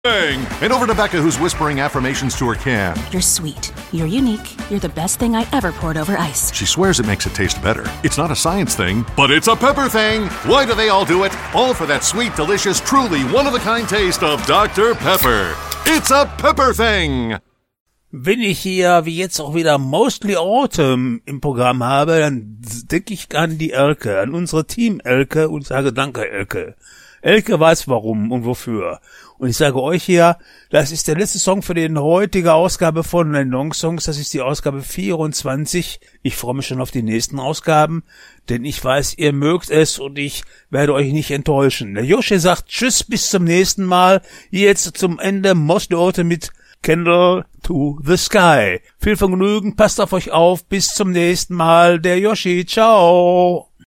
And over to Becca, who's whispering affirmations to her can. You're sweet. You're unique. You're the best thing I ever poured over ice. She swears it makes it taste better. It's not a science thing, but it's a pepper thing. Why do they all do it? All for that sweet, delicious, truly one-of-a-kind taste of Dr. Pepper. It's a pepper thing. Wenn ich hier wie jetzt auch wieder Mostly Autumn im Programm habe, dann denke ich an die Elke, an unsere Team Elke und sage danke Elke. Elke weiß warum und wofür. Und ich sage euch hier, das ist der letzte Song für die heutige Ausgabe von den Long Songs. Das ist die Ausgabe 24. Ich freue mich schon auf die nächsten Ausgaben, denn ich weiß, ihr mögt es und ich werde euch nicht enttäuschen. Der Joshi sagt tschüss, bis zum nächsten Mal. Jetzt zum Ende Mostly Autumn mit Candle to the Sky. Viel Vergnügen, passt auf euch auf, bis zum nächsten Mal. Der Joshi, ciao.